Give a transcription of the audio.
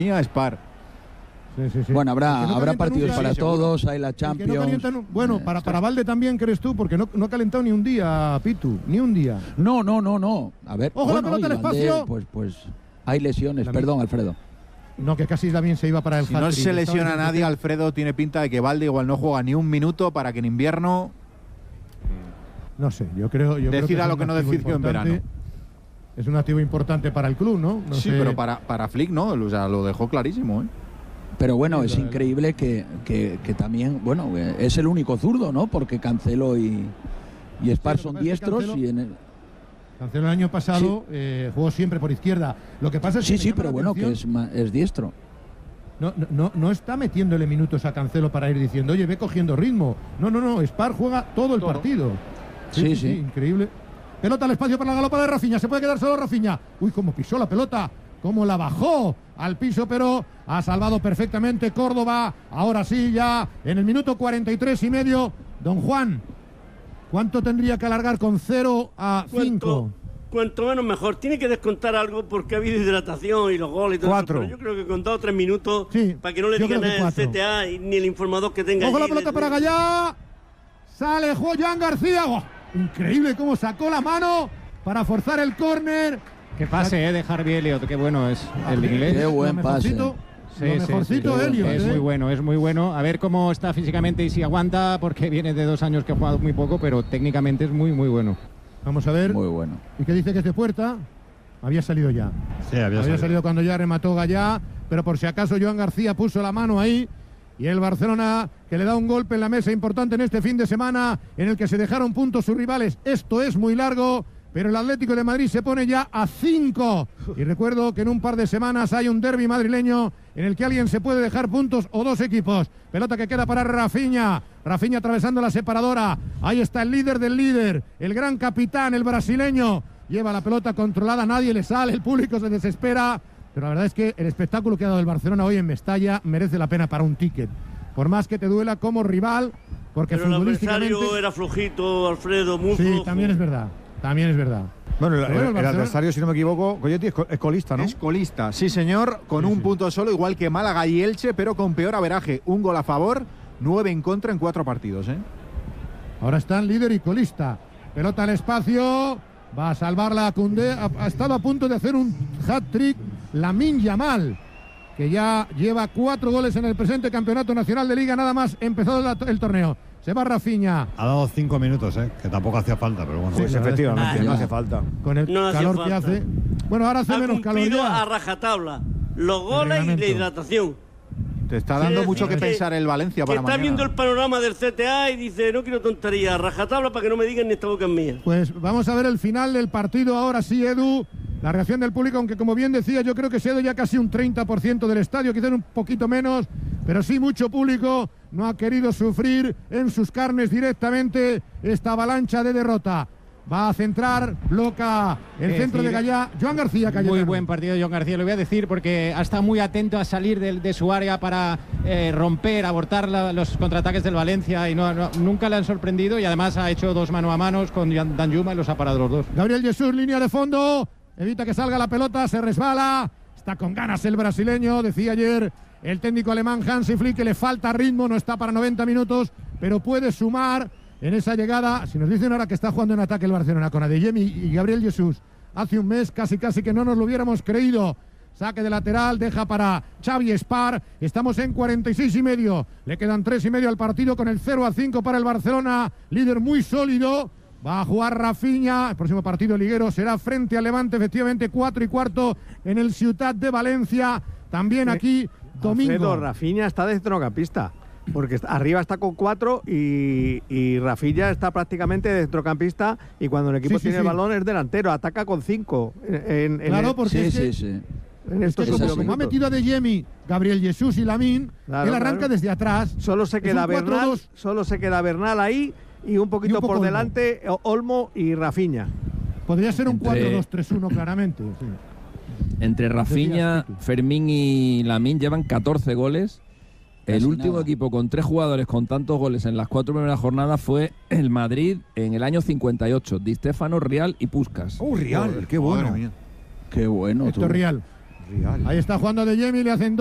Spar. Sí. Bueno, habrá partidos nunca, para sí, todos, hay la Champions. Bueno, para Valde también, ¿crees tú? Porque no ha calentado ni un día, Pitu, ni un día. No. A ver, ¡ojo, la pelota al espacio! Pues hay lesiones, perdón, Alfredo. No, que casi también se iba para el Si no se lesiona a nadie, Alfredo, tiene pinta de que Valde igual no juega ni un minuto para que en invierno... No sé, yo creo decida lo que no decidió en verano. Es un activo importante para el club, ¿no? Sí, pero para Flick no, o sea, lo dejó clarísimo, ¿eh? Pero bueno, es increíble que también, bueno, es el único zurdo, ¿no? Porque Cancelo y Spar son diestros. Cancelo el año pasado jugó siempre por izquierda. Lo que pasa es que sí, pero bueno, que es diestro. No está metiéndole minutos a Cancelo para ir diciendo, oye, ve cogiendo ritmo. No, Spar juega todo el partido. Sí, increíble. Pelota al espacio para la galopa de Rafinha. Se puede quedar solo Rafinha. Uy, cómo pisó la pelota. Cómo la bajó al piso, pero ha salvado perfectamente Córdoba. Ahora sí, ya en el minuto 43 y medio. Don Juan, ¿cuánto tendría que alargar con 0-5? Cuanto menos mejor. Tiene que descontar algo porque ha habido hidratación y los goles y todo 4. eso. Pero yo creo que con 2 o 3 minutos, para que no le digan el CTA ni el informador que tenga. ¡ojo la pelota para Gallá! Sale Joan García. ¡Oh! Increíble cómo sacó la mano para forzar el córner. Qué pase, de Harvey Elliott, qué bueno es el inglés. Qué buen pase. Mejorcito Elliott. Es muy bueno. A ver cómo está físicamente y si aguanta, porque viene de 2 años que ha jugado muy poco, pero técnicamente es muy bueno. Vamos a ver. Muy bueno. ¿Y qué dice que es de puerta? Había salido ya. Sí, había salido cuando ya remató Gallá, pero por si acaso Joan García puso la mano ahí. Y el Barcelona, que le da un golpe en la mesa importante en este fin de semana, en el que se dejaron puntos sus rivales. Esto es muy largo, pero el Atlético de Madrid se pone ya a 5. Y recuerdo que en un par de semanas hay un derbi madrileño en el que alguien se puede dejar puntos o 2 equipos. Pelota que queda para Rafinha. Rafinha atravesando la separadora. Ahí está el líder del líder, el gran capitán, el brasileño. Lleva la pelota controlada, nadie le sale, el público se desespera. Pero la verdad es que el espectáculo que ha dado el Barcelona hoy en Mestalla merece la pena para un ticket. Por más que te duela como rival, porque pero futbolísticamente... el adversario era flojito, Alfredo, muy flojo. Sí, también es verdad. Bueno, el adversario, si no me equivoco, Coyetti es colista, ¿no? Es colista, sí señor, con un punto solo, igual que Málaga y Elche, pero con peor averaje. Un gol a favor, 9 en contra en 4 partidos, ¿eh? Ahora están líder y colista. Pelota al espacio, va a salvarla Koundé. Ha estado a punto de hacer un hat-trick Lamine Yamal, que ya lleva 4 goles en el presente campeonato nacional de Liga, nada más empezado el torneo. Se va Rafinha. Ha dado 5 minutos, que tampoco hacía falta, pero bueno. Pues efectivamente, no hace falta. Con el calor que hace. Bueno, ahora hace menos calor ya. A rajatabla los goles y la hidratación. Te está dando mucho que pensar el Valencia para mañana. Está viendo el panorama del CTA y dice, no quiero tonterías, rajatabla para que no me digan ni esta boca es mía. Pues vamos a ver el final del partido ahora sí, Edu. La reacción del público, aunque como bien decía, yo creo que se ha ido ya casi un 30% del estadio, quizás un poquito menos, pero sí mucho público no ha querido sufrir en sus carnes directamente esta avalancha de derrota. Va a centrar, bloca el centro de Gallá, Joan García. Muy buen partido de Joan García, lo voy a decir, porque ha estado muy atento a salir de su área para romper, abortar los contraataques del Valencia y nunca le han sorprendido, y además ha hecho 2 mano a manos con Danjuma y los ha parado los 2. Gabriel Jesús, línea de fondo, evita que salga la pelota, se resbala, está con ganas el brasileño, decía ayer el técnico alemán Hansi Flick que le falta ritmo, no está para 90 minutos, pero puede sumar en esa llegada. Si nos dicen ahora que está jugando en ataque el Barcelona con Adeyemi y Gabriel Jesús, hace un mes casi que no nos lo hubiéramos creído. Saque de lateral, deja para Xavi Spar. Estamos en 46 y medio. Le quedan 3 y medio al partido con el 0-5 para el Barcelona. Líder muy sólido. Va a jugar Rafinha. El próximo partido liguero será frente al Levante, efectivamente 4:15 en el Ciutat de Valencia. También aquí domingo. Alfredo, Rafinha está de centrocampista, porque arriba está con 4 y Rafinha está prácticamente de centrocampista, y cuando el equipo tiene el balón es delantero, ataca con 5. Claro, porque en estos como ha metido a Adeyemi, Gabriel Jesús y Lamine, él arranca desde atrás. Solo se queda Bernal ahí y un poquito por Olmo delante, Olmo y Rafinha. Podría ser un 4-2-3-1 claramente. Sí. Entre Rafinha, Fermín y Lamine llevan 14 goles. El último equipo con 3 jugadores con tantos goles en las 4 primeras jornadas fue el Madrid en el año 58. Di Stéfano, Rial y Puskás. Rial, qué bueno. Qué bueno. Esto es Rial. Ahí está jugando De Jemi, le hacen